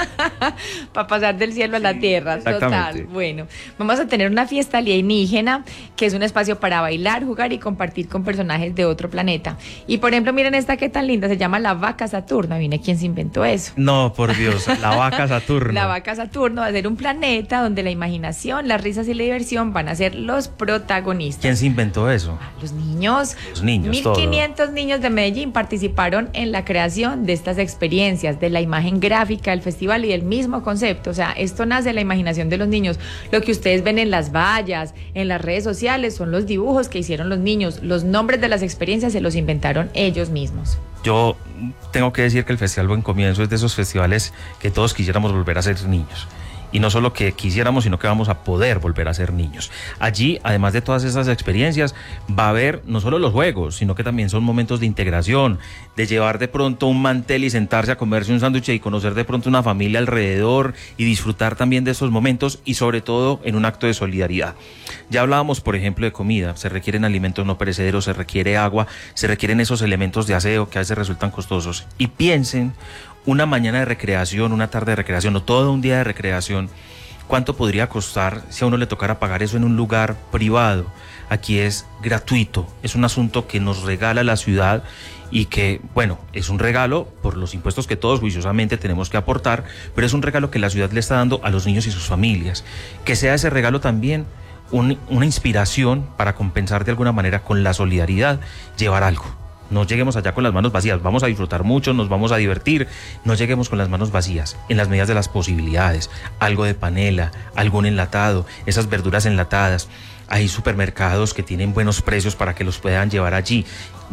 Para pasar del cielo a la tierra, total. Bueno, vamos a tener una fiesta alienígena, que es un espacio para bailar, jugar y compartir con personajes de otro planeta. Y por ejemplo, miren esta que tan linda, se llama la vaca Saturno. Mire quién se inventó eso. No, por Dios, la vaca Saturno. La vaca Saturno va a ser un planeta donde la imaginación, las risas y la diversión van a ser los protagonistas. ¿Quién se inventó eso? Los niños. Los niños, 1.500 niños de Medellín participaron en la creación de estas experiencias, de la imagen gráfica del festival y del mismo concepto. O sea, esto nace de la imaginación de los niños. Lo que ustedes ven en las vallas, en las redes sociales, son los dibujos que hicieron los niños. Los nombres de las experiencias se los inventaron ellos mismos. Yo tengo que decir que el Festival Buen Comienzo es de esos festivales que todos quisiéramos volver a ser niños. Y no solo que quisiéramos, sino que vamos a poder volver a ser niños. Allí, además de todas esas experiencias, va a haber no solo los juegos, sino que también son momentos de integración, de llevar de pronto un mantel y sentarse a comerse un sándwich y conocer de pronto una familia alrededor y disfrutar también de esos momentos y sobre todo en un acto de solidaridad. Ya hablábamos, por ejemplo, de comida. Se requieren alimentos no perecederos, se requiere agua, se requieren esos elementos de aseo que a veces resultan costosos. Y piensen, una mañana de recreación, una tarde de recreación o todo un día de recreación, ¿cuánto podría costar si a uno le tocara pagar eso en un lugar privado? Aquí es gratuito, es un asunto que nos regala la ciudad y que, bueno, es un regalo por los impuestos que todos juiciosamente tenemos que aportar, pero es un regalo que la ciudad le está dando a los niños y sus familias. Que sea ese regalo también una inspiración para compensar de alguna manera con la solidaridad, llevar algo. No lleguemos allá con las manos vacías, vamos a disfrutar mucho, nos vamos a divertir, no lleguemos con las manos vacías, en las medidas de las posibilidades, algo de panela, algún enlatado, esas verduras enlatadas. Hay supermercados que tienen buenos precios para que los puedan llevar allí.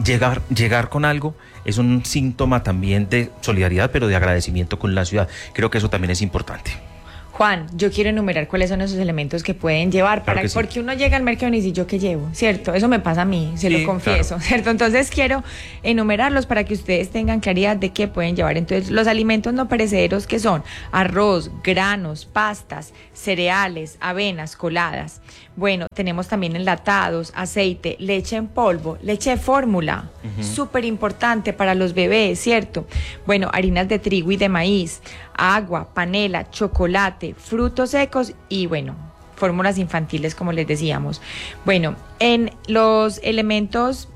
Llegar con algo es un síntoma también de solidaridad, pero de agradecimiento con la ciudad. Creo que eso también es importante. Juan, yo quiero enumerar cuáles son esos elementos que pueden llevar, porque uno llega al mercado y dice, ¿yo qué llevo? ¿Cierto? Eso me pasa a mí, se lo confieso, claro. ¿Cierto? Entonces quiero enumerarlos para que ustedes tengan claridad de qué pueden llevar. Entonces, los alimentos no perecederos que son arroz, granos, pastas, cereales, avenas, coladas. Bueno, tenemos también enlatados, aceite, leche en polvo, leche de fórmula, súper importante para los bebés, ¿cierto? Bueno, harinas de trigo y de maíz, agua, panela, chocolate, frutos secos y, bueno, fórmulas infantiles, como les decíamos. Bueno, en los implementos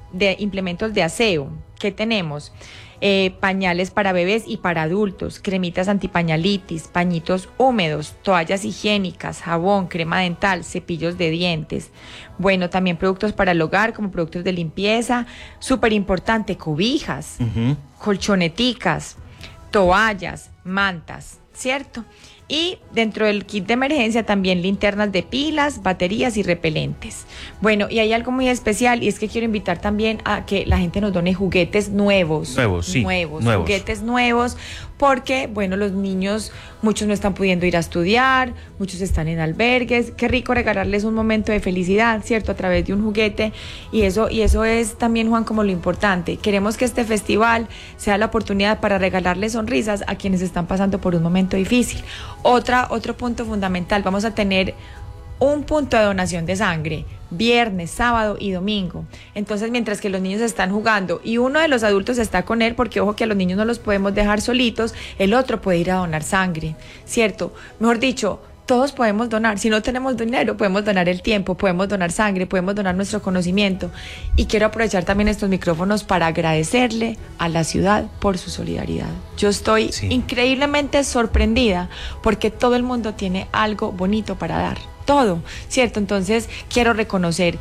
de aseo, ¿qué tenemos? Pañales para bebés y para adultos, cremitas antipañalitis, pañitos húmedos, toallas higiénicas, jabón, crema dental, cepillos de dientes. Bueno, también productos para el hogar como productos de limpieza, súper importante, cobijas, colchoneticas, toallas, mantas, ¿cierto? Y dentro del kit de emergencia también linternas de pilas, baterías y repelentes. Bueno, y hay algo muy especial y es que quiero invitar también a que la gente nos done juguetes nuevos. Nuevos. Juguetes nuevos, porque, bueno, los niños, muchos no están pudiendo ir a estudiar, muchos están en albergues. Qué rico regalarles un momento de felicidad, ¿cierto? A través de un juguete. Y eso es también, Juan, como lo importante. Queremos que este festival sea la oportunidad para regalarles sonrisas a quienes están pasando por un momento difícil. Otro punto fundamental, vamos a tener un punto de donación de sangre, viernes, sábado y domingo. Entonces, mientras que los niños están jugando y uno de los adultos está con él, porque ojo que a los niños no los podemos dejar solitos, el otro puede ir a donar sangre, ¿cierto? Mejor dicho, todos podemos donar. Si no tenemos dinero, podemos donar el tiempo, podemos donar sangre, podemos donar nuestro conocimiento. Y quiero aprovechar también estos micrófonos para agradecerle a la ciudad por su solidaridad. Yo estoy increíblemente sorprendida porque todo el mundo tiene algo bonito para dar. Todo, ¿cierto? Entonces quiero reconocer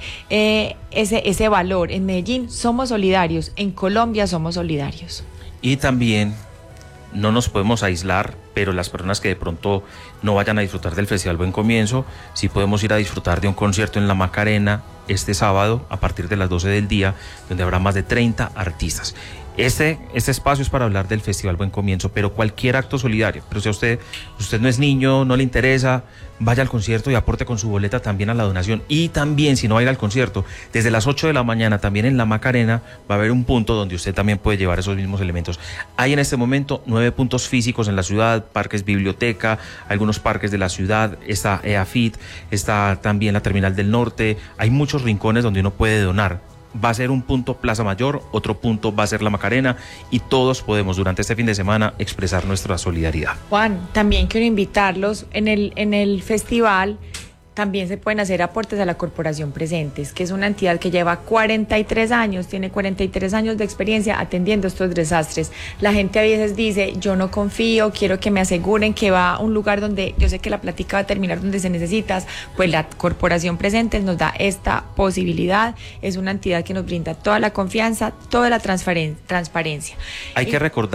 ese valor. En Medellín somos solidarios, en Colombia somos solidarios. Y también no nos podemos aislar, pero las personas que de pronto no vayan a disfrutar del Festival Buen Comienzo, sí podemos ir a disfrutar de un concierto en la Macarena este sábado a partir de las 12 del día, donde habrá más de 30 artistas. Este espacio es para hablar del Festival Buen Comienzo, pero cualquier acto solidario. Pero si a usted no es niño, no le interesa, vaya al concierto y aporte con su boleta también a la donación. Y también, si no va a ir al concierto, desde las 8 de la mañana también en la Macarena va a haber un punto donde usted también puede llevar esos mismos elementos. Hay en este momento 9 puntos físicos en la ciudad, parques biblioteca, algunos parques de la ciudad, está EAFIT, está también la Terminal del Norte, hay muchos rincones donde uno puede donar. Va a ser un punto Plaza Mayor, otro punto va a ser la Macarena y todos podemos durante este fin de semana expresar nuestra solidaridad. Juan, también quiero invitarlos en el festival. También se pueden hacer aportes a la Corporación Presentes, que es una entidad que lleva 43 años, tiene 43 años de experiencia atendiendo estos desastres. La gente a veces dice, yo no confío, quiero que me aseguren que va a un lugar donde yo sé que la plática va a terminar donde se necesita. Pues la Corporación Presentes nos da esta posibilidad, es una entidad que nos brinda toda la confianza, toda la transparencia. Hay que recordar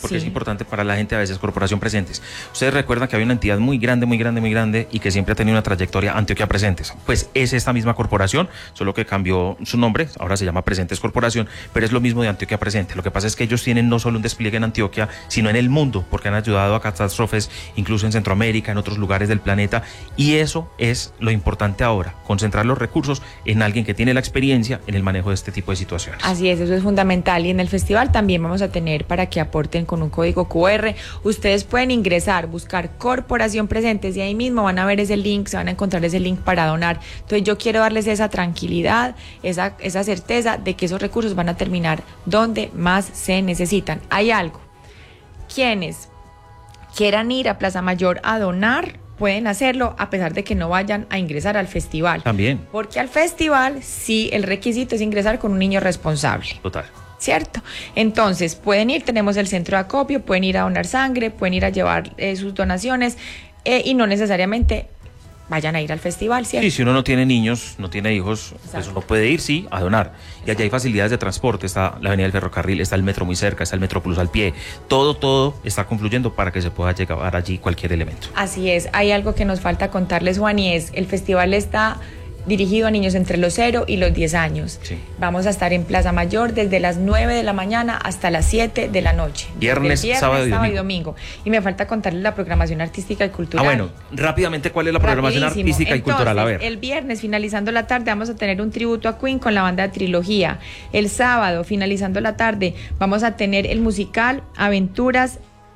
porque Sí. es importante para la gente a veces, Corporación Presentes. Ustedes recuerdan que había una entidad muy grande y que siempre ha tenido una trayectoria, Antioquia Presentes. Pues es esta misma corporación, solo que cambió su nombre, ahora se llama Presentes Corporación, pero es lo mismo de Antioquia Presente. Lo que pasa es que ellos tienen no solo un despliegue en Antioquia, sino en el mundo, porque han ayudado a catástrofes incluso en Centroamérica, en otros lugares del planeta, y eso es lo importante ahora, concentrar los recursos en alguien que tiene la experiencia en el manejo de este tipo de situaciones. Así es, eso es fundamental. Y en el festival también vamos a tener para que aporten con un código QR. Ustedes pueden ingresar, buscar Corporación Presentes y ahí mismo van a ver ese link, se van a encontrar ese link para donar. Entonces yo quiero darles esa tranquilidad, esa certeza de que esos recursos van a terminar donde más se necesitan. Hay algo. Quienes quieran ir a Plaza Mayor a donar, pueden hacerlo a pesar de que no vayan a ingresar al festival. También. Porque al festival sí el requisito es ingresar con un niño responsable. Total. ¿Cierto? Entonces pueden ir, tenemos el centro de acopio, pueden ir a donar sangre, pueden ir a llevar sus donaciones y no necesariamente vayan a ir al festival, ¿cierto? Sí, si uno no tiene niños, no tiene hijos, pues uno puede ir, sí, a donar. Y allá hay facilidades de transporte, está la avenida del ferrocarril, está el metro muy cerca, está el Metro Plus al pie. Todo está confluyendo para que se pueda llegar allí cualquier elemento. Así es, hay algo que nos falta contarles, Juan, y es el festival está dirigido a niños entre los 0 y los 10 años. Sí. Vamos a estar en Plaza Mayor desde las 9 de la mañana hasta las 7 de la noche. Viernes, sábado y domingo. Y me falta contarles la programación artística y cultural. Bueno, rápidamente, ¿cuál es la programación Rapidísimo. artística y cultural? A ver. El viernes, finalizando la tarde, vamos a tener un tributo a Queen con la banda de Trilogía. El sábado, finalizando la tarde, vamos a tener el musical Aventuras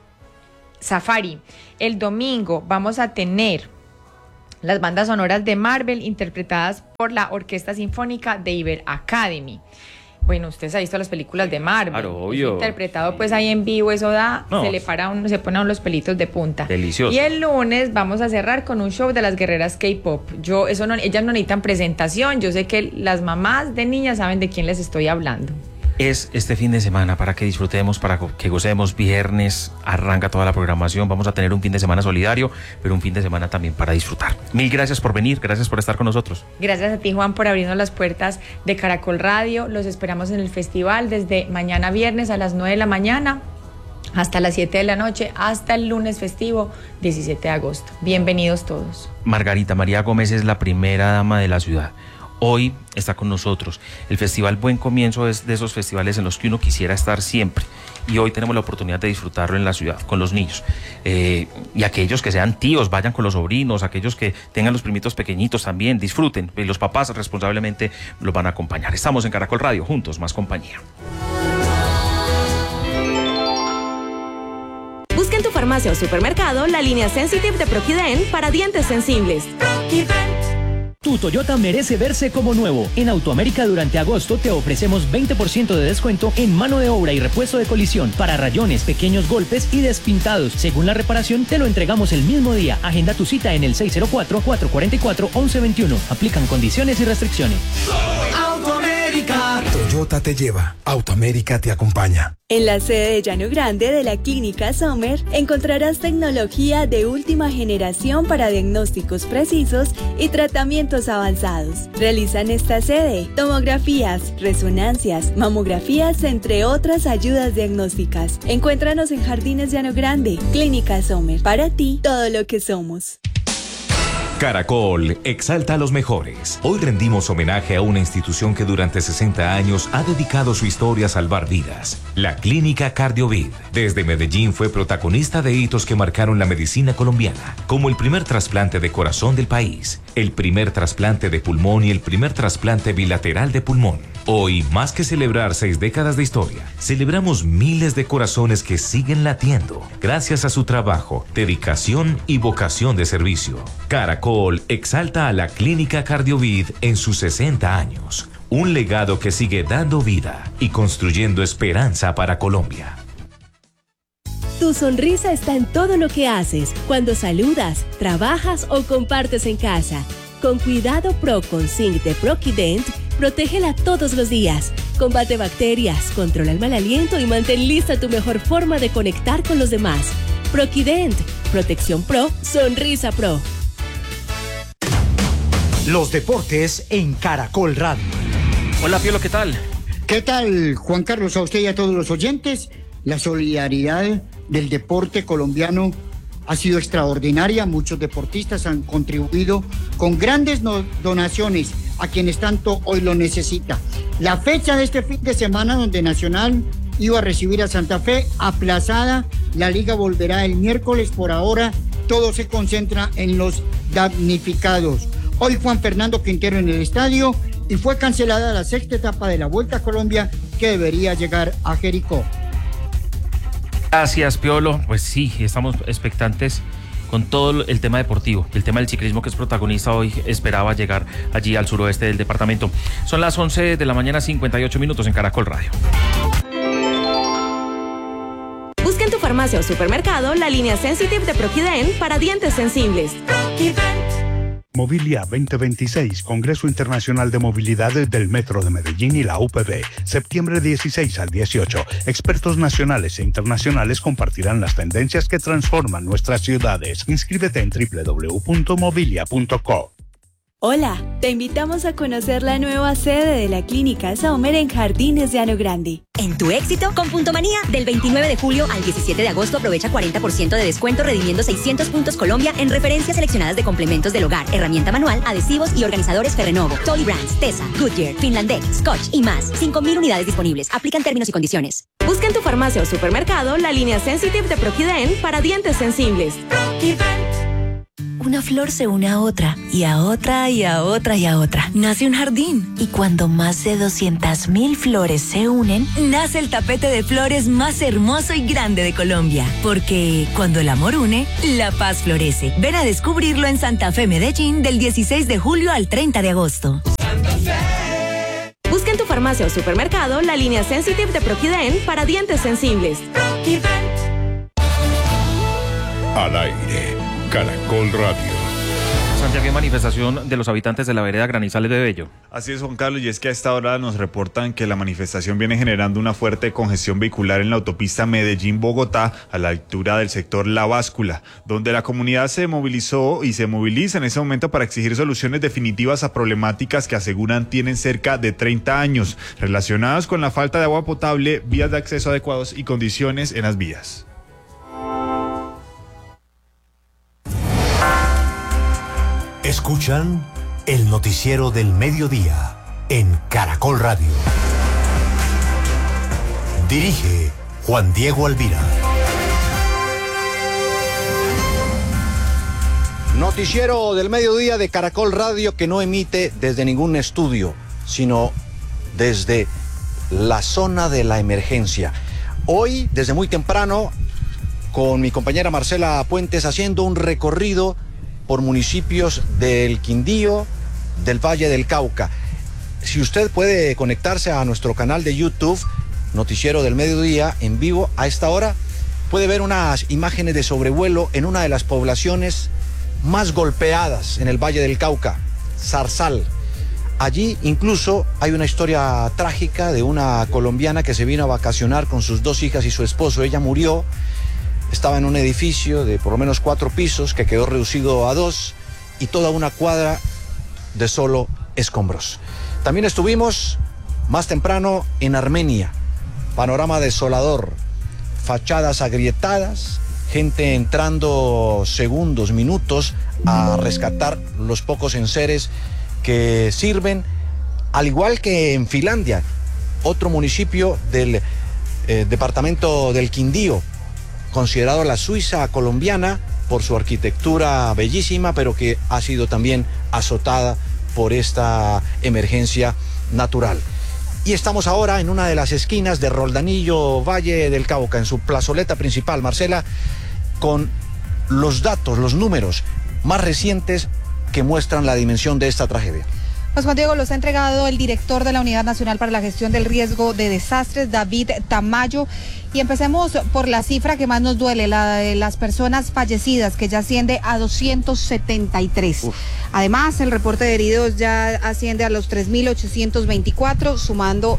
Safari. El domingo vamos a tener las bandas sonoras de Marvel interpretadas por la Orquesta Sinfónica de Iber Academy. Bueno, ustedes han visto las películas de Marvel. Claro, obvio. Interpretado pues ahí en vivo, eso da, No. se pone a uno los pelitos de punta. Delicioso. Y el lunes vamos a cerrar con un show de las guerreras K-pop. Ellas no necesitan presentación, yo sé que las mamás de niñas saben de quién les estoy hablando. Es este fin de semana para que disfrutemos, para que gocemos. Viernes arranca toda la programación. Vamos a tener un fin de semana solidario, pero un fin de semana también para disfrutar. Mil gracias por venir, gracias por estar con nosotros. Gracias a ti, Juan, por abrirnos las puertas de Caracol Radio. Los esperamos en el festival desde mañana viernes a las 9 de la mañana hasta las 7 de la noche, hasta el lunes festivo 17 de agosto. Bienvenidos todos. Margarita María Gómez es la primera dama de la ciudad. Hoy está con nosotros. El Festival Buen Comienzo es de esos festivales en los que uno quisiera estar siempre. Y hoy tenemos la oportunidad de disfrutarlo en la ciudad, con los niños. Y aquellos que sean tíos, vayan con los sobrinos, aquellos que tengan los primitos pequeñitos también, disfruten. Y los papás responsablemente los van a acompañar. Estamos en Caracol Radio, juntos, más compañía. Busca en tu farmacia o supermercado la línea Sensitive de Proquident para dientes sensibles. Tu Toyota merece verse como nuevo. En Autoamérica durante agosto te ofrecemos 20% de descuento en mano de obra y repuesto de colisión para rayones, pequeños golpes y despintados. Según la reparación, te lo entregamos el mismo día. Agenda tu cita en el 604-444-1121. Aplican condiciones y restricciones. Autoamérica. Toyota te lleva. Autoamérica te acompaña. En la sede de Llano Grande de la Clínica Sommer encontrarás tecnología de última generación para diagnósticos precisos y tratamientos avanzados. Realizan esta sede tomografías, resonancias, mamografías, entre otras ayudas diagnósticas. Encuéntranos en Jardines Llano Grande. Clínica Sommer. Para ti, todo lo que somos. Caracol exalta a los mejores. Hoy rendimos homenaje a una institución que durante 60 años ha dedicado su historia a salvar vidas. La Clínica Cardiovid. Desde Medellín fue protagonista de hitos que marcaron la medicina colombiana, como el primer trasplante de corazón del país, el primer trasplante de pulmón y el primer trasplante bilateral de pulmón. Hoy, más que celebrar 6 décadas de historia, celebramos miles de corazones que siguen latiendo, gracias a su trabajo, dedicación y vocación de servicio. Caracol exalta a la Clínica Cardiovid en sus 60 años. Un legado que sigue dando vida y construyendo esperanza para Colombia. Tu sonrisa está en todo lo que haces, cuando saludas, trabajas o compartes en casa. Con Cuidado Pro con Zinc de Proquident, protégela todos los días. Combate bacterias, controla el mal aliento y mantén lista tu mejor forma de conectar con los demás. Proquident, protección pro, sonrisa pro. Los deportes en Caracol Radio. Hola, Piolo, ¿qué tal? ¿Qué tal, Juan Carlos, a usted y a todos los oyentes? La solidaridad del deporte colombiano ha sido extraordinaria. Muchos deportistas han contribuido con grandes donaciones a quienes tanto hoy lo necesitan. La fecha de este fin de semana donde Nacional iba a recibir a Santa Fe, aplazada. La liga volverá el miércoles. Por ahora, todo se concentra en los damnificados. Hoy Juan Fernando Quintero en el estadio y fue cancelada la sexta etapa de la Vuelta a Colombia que debería llegar a Jericó. Gracias, Piolo. Pues sí, estamos expectantes con todo el tema deportivo, el tema del ciclismo que es protagonista hoy, esperaba llegar allí al suroeste del departamento. Son las 11 de la mañana, 58 minutos en Caracol Radio. Busca en tu farmacia o supermercado la línea Sensitive de Proquiden para dientes sensibles. Movilia 2026, Congreso Internacional de Movilidad del Metro de Medellín y la UPB, septiembre 16 al 18. Expertos nacionales e internacionales compartirán las tendencias que transforman nuestras ciudades. Inscríbete en www.movilia.co. Hola, te invitamos a conocer la nueva sede de la Clínica Sommer en Jardines de Llano Grande. En tu éxito con Punto Manía, del 29 de julio al 17 de agosto aprovecha 40% de descuento redimiendo 600 puntos Colombia en referencias seleccionadas de complementos del hogar, herramienta manual, adhesivos y organizadores Ferrenovo, Tolly Brands, Tesa, Goodyear, Finlandec, Scotch y más. 5.000 unidades disponibles. Aplican términos y condiciones. Busca en tu farmacia o supermercado la línea Sensitive de Proquiden para dientes sensibles. Una flor se une a otra, y a otra, y a otra, y a otra. Nace un jardín, y cuando más de 200.000 flores se unen, nace el tapete de flores más hermoso y grande de Colombia. Porque cuando el amor une, la paz florece. Ven a descubrirlo en Santa Fe, Medellín, del 16 de julio al 30 de agosto. Santa Fe. Busca en tu farmacia o supermercado la línea Sensitive de Proquiden para dientes sensibles. Al aire. Caracol Radio. Santiago, manifestación de los habitantes de la vereda Granizales de Bello. Así es, Juan Carlos, y es que a esta hora nos reportan que la manifestación viene generando una fuerte congestión vehicular en la autopista Medellín-Bogotá a la altura del sector La Báscula, donde la comunidad se movilizó y se moviliza en ese momento para exigir soluciones definitivas a problemáticas que aseguran tienen cerca de 30 años, relacionadas con la falta de agua potable, vías de acceso adecuados y condiciones en las vías. Escuchan el noticiero del mediodía en Caracol Radio. Dirige Juan Diego Alvira. Noticiero del mediodía de Caracol Radio, que no emite desde ningún estudio, sino desde la zona de la emergencia. Hoy, desde muy temprano, con mi compañera Marcela Puentes, haciendo un recorrido por municipios del Quindío, del Valle del Cauca. Si usted puede conectarse a nuestro canal de YouTube, Noticiero del Mediodía, en vivo a esta hora, puede ver unas imágenes de sobrevuelo en una de las poblaciones más golpeadas en el Valle del Cauca, Zarzal. Allí incluso hay una historia trágica de una colombiana que se vino a vacacionar con sus 2 hijas y su esposo. Ella murió. Estaba en un edificio de por lo menos 4 pisos que quedó reducido a 2 y toda una cuadra de solo escombros. También estuvimos más temprano en Armenia. Panorama desolador, fachadas agrietadas, gente entrando segundos, minutos a rescatar los pocos enseres que sirven, al igual que en Finlandia, otro municipio del departamento del Quindío, considerado la Suiza colombiana por su arquitectura bellísima, pero que ha sido también azotada por esta emergencia natural. Y estamos ahora en una de las esquinas de Roldanillo, Valle del Cauca, en su plazoleta principal, Marcela, con los datos, los números más recientes que muestran la dimensión de esta tragedia. Pues Juan Diego, los ha entregado el director de la Unidad Nacional para la Gestión del Riesgo de Desastres, David Tamayo. Y empecemos por la cifra que más nos duele, la de las personas fallecidas, que ya asciende a 273. Uf. Además, el reporte de heridos ya asciende a los 3.824, sumando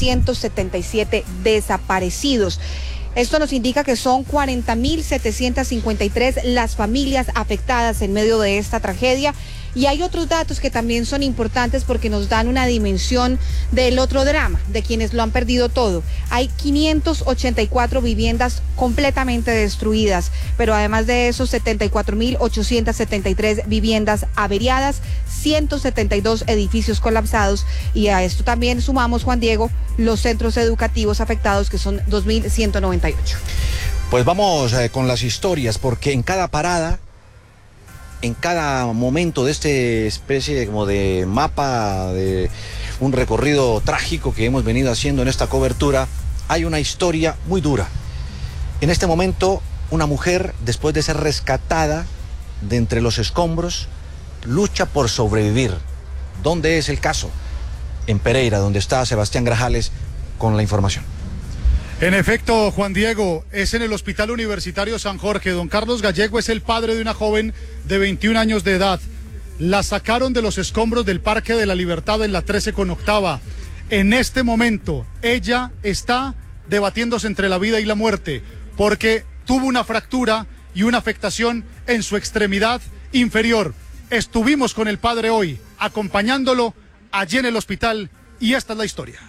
377 desaparecidos. Esto nos indica que son 40.753 las familias afectadas en medio de esta tragedia. Y hay otros datos que también son importantes porque nos dan una dimensión del otro drama, de quienes lo han perdido todo. Hay 584 viviendas completamente destruidas, pero además de eso, 74.873 viviendas averiadas, 172 edificios colapsados, y a esto también sumamos, Juan Diego, los centros educativos afectados, que son 2.198. Pues vamos con las historias, porque en cada parada, en cada momento de este especie como de mapa, de un recorrido trágico que hemos venido haciendo en esta cobertura, hay una historia muy dura. En este momento, una mujer, después de ser rescatada de entre los escombros, lucha por sobrevivir. ¿Dónde es el caso? En Pereira, donde está Sebastián Grajales con la información. En efecto, Juan Diego, es en el Hospital Universitario San Jorge. Don Carlos Gallego es el padre de una joven de 21 años de edad. La sacaron de los escombros del Parque de la Libertad en la 13 con octava. En este momento, ella está debatiéndose entre la vida y la muerte, porque tuvo una fractura y una afectación en su extremidad inferior. Estuvimos con el padre hoy, acompañándolo allí en el hospital, y esta es la historia.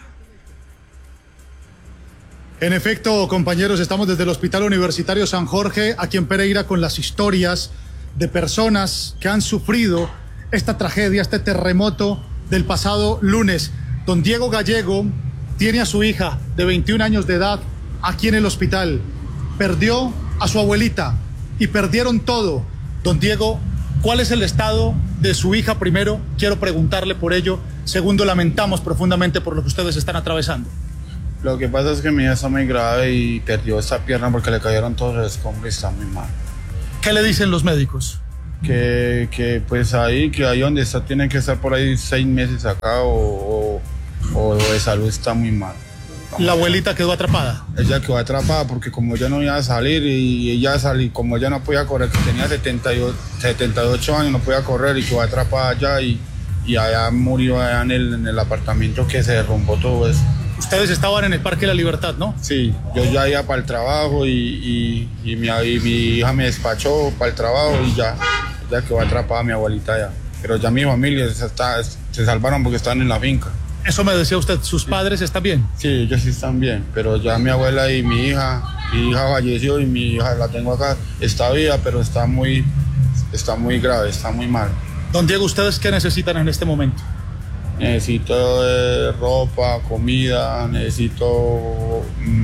En efecto, compañeros, estamos desde el Hospital Universitario San Jorge, aquí en Pereira, con las historias de personas que han sufrido esta tragedia, este terremoto del pasado lunes. Don Diego Gallego tiene a su hija de 21 años de edad aquí en el hospital. Perdió a su abuelita y perdieron todo. Don Diego, ¿cuál es el estado de su hija? Primero, quiero preguntarle por ello. Segundo, lamentamos profundamente por lo que ustedes están atravesando. Lo que pasa es que mi hija está muy grave y perdió esta pierna porque le cayeron todos los escombros y está muy mal. ¿Qué le dicen los médicos? Que pues ahí donde está tiene que estar por ahí 6 meses acá o de salud está muy mal. ¿La abuelita quedó atrapada? Ella quedó atrapada porque como ella no iba a salir y ella salió, como ella no podía correr, que tenía 78 años, no podía correr y quedó atrapada allá y allá murió allá en el apartamento que se derrumbó todo eso. Ustedes estaban en el Parque de la Libertad, ¿no? Sí, yo ya iba para el trabajo y mi hija me despachó para el trabajo y ya quedó atrapada mi abuelita ya. Pero ya mi familia se salvaron porque están en la finca. Eso me decía usted, ¿sus padres están bien? Sí, ellos sí están bien, pero ya mi abuela y mi hija falleció y mi hija la tengo acá, está viva, pero está muy grave, está muy mal. Don Diego, ¿ustedes qué necesitan en este momento? Necesito ropa, comida, necesito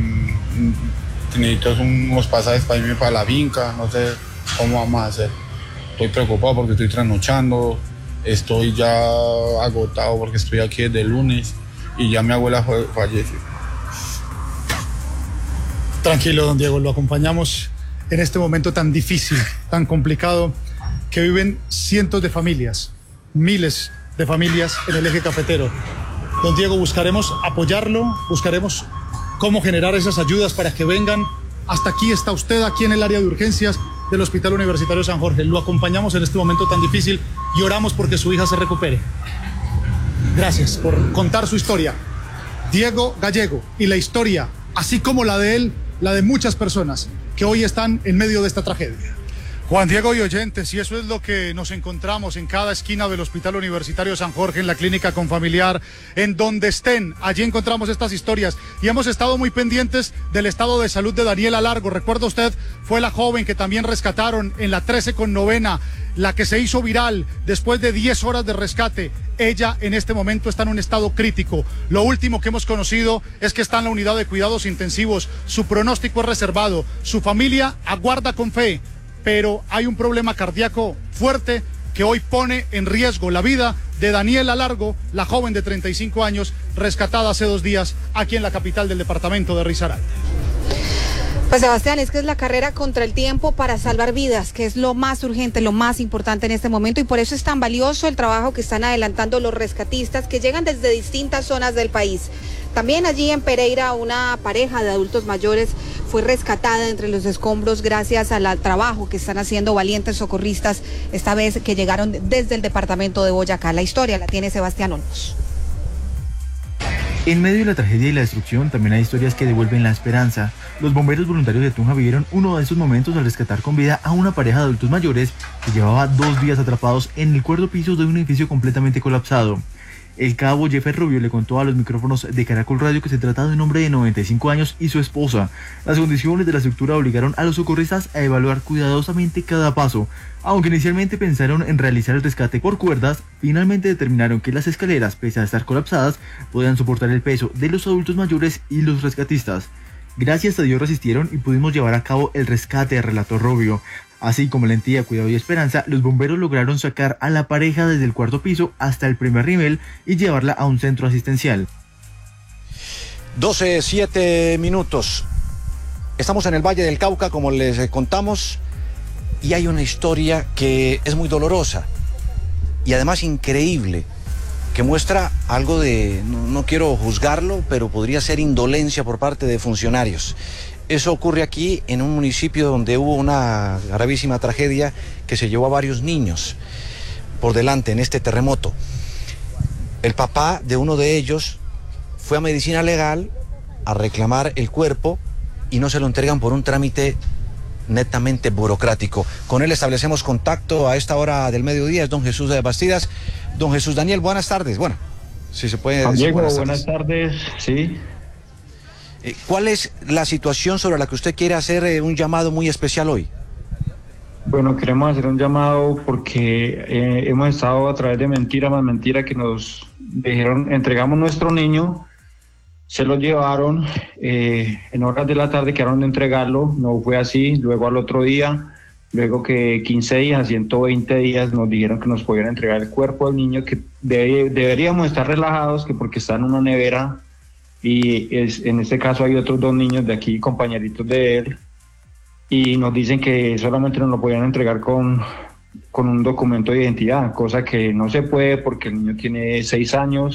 unos pasajes para irme para la finca, no sé cómo vamos a hacer. Estoy preocupado porque estoy trasnochando, estoy ya agotado porque estoy aquí desde el lunes y ya mi abuela falleció. Tranquilo, don Diego, lo acompañamos en este momento tan difícil, tan complicado, que viven cientos de familias, miles de familias en el eje cafetero. Don Diego, buscaremos apoyarlo, buscaremos cómo generar esas ayudas para que vengan. Hasta aquí está usted, aquí en el área de urgencias del Hospital Universitario San Jorge. Lo acompañamos en este momento tan difícil y oramos porque su hija se recupere. Gracias por contar su historia. Diego Gallego, y la historia, así como la de él, la de muchas personas que hoy están en medio de esta tragedia. Juan Diego y oyentes, y eso es lo que nos encontramos en cada esquina del Hospital Universitario San Jorge, en la clínica confamiliar, en donde estén, allí encontramos estas historias y hemos estado muy pendientes del estado de salud de Daniela Largo. Recuerda usted, fue la joven que también rescataron en la 13 con novena, la que se hizo viral después de 10 horas de rescate. Ella en este momento está en un estado crítico. Lo último que hemos conocido es que está en la unidad de cuidados intensivos. Su pronóstico es reservado. Su familia aguarda con fe, pero hay un problema cardíaco fuerte que hoy pone en riesgo la vida de Daniela Largo, la joven de 35 años, rescatada hace 2 días aquí en la capital del departamento de Risaralda. Pues Sebastián, es que es la carrera contra el tiempo para salvar vidas, que es lo más urgente, lo más importante en este momento, y por eso es tan valioso el trabajo que están adelantando los rescatistas que llegan desde distintas zonas del país. También allí en Pereira una pareja de adultos mayores fue rescatada entre los escombros gracias al trabajo que están haciendo valientes socorristas, esta vez que llegaron desde el departamento de Boyacá. La historia la tiene Sebastián Olmos. En medio de la tragedia y la destrucción, también hay historias que devuelven la esperanza. Los bomberos voluntarios de Tunja vivieron uno de esos momentos al rescatar con vida a una pareja de adultos mayores que llevaba 2 días atrapados en el 4º piso de un edificio completamente colapsado. El cabo Jeffer Rubio le contó a los micrófonos de Caracol Radio que se trataba de un hombre de 95 años y su esposa. Las condiciones de la estructura obligaron a los socorristas a evaluar cuidadosamente cada paso. Aunque inicialmente pensaron en realizar el rescate por cuerdas, finalmente determinaron que las escaleras, pese a estar colapsadas, podían soportar el peso de los adultos mayores y los rescatistas. Gracias a Dios resistieron y pudimos llevar a cabo el rescate, relató Rubio. Así como lentía, cuidado y esperanza, los bomberos lograron sacar a la pareja desde el 4º piso hasta el primer nivel y llevarla a un centro asistencial. 12:07. Estamos en el Valle del Cauca, como les contamos, y hay una historia que es muy dolorosa y además increíble, que muestra algo de, no quiero juzgarlo, pero podría ser indolencia por parte de funcionarios. Eso ocurre aquí en un municipio donde hubo una gravísima tragedia que se llevó a varios niños por delante en este terremoto. El papá de uno de ellos fue a medicina legal a reclamar el cuerpo y no se lo entregan por un trámite netamente burocrático. Con él establecemos contacto a esta hora del mediodía, es don Jesús de Bastidas. Don Jesús Daniel, buenas tardes. Bueno, si se puede decir. Diego, buenas tardes, sí. ¿Cuál es la situación sobre la que usted quiere hacer un llamado muy especial hoy? Bueno, queremos hacer un llamado porque hemos estado a través de mentira más mentira que nos dijeron, entregamos nuestro niño, se lo llevaron, en horas de la tarde quedaron de entregarlo, no fue así, luego al otro día, luego que 15 días, a 120 días nos dijeron que nos podían entregar el cuerpo del niño, que deberíamos estar relajados, que porque está en una nevera, y en este caso hay otros 2 niños de aquí, compañeritos de él, y nos dicen que solamente nos lo podían entregar con un documento de identidad, cosa que no se puede porque el niño tiene 6 años